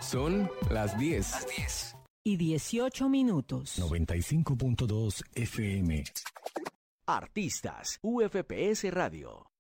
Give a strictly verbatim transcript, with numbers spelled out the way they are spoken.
Son las diez. Las diez. Y dieciocho minutos. noventa y cinco punto dos F M. Artistas, U F P S Radio.